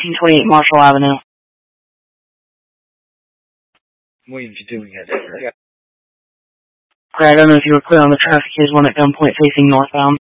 1828 Marshall Avenue. I'm waiting for doing it. Yeah. Greg, I don't know if you were clear on the traffic. Here's one at gunpoint facing northbound.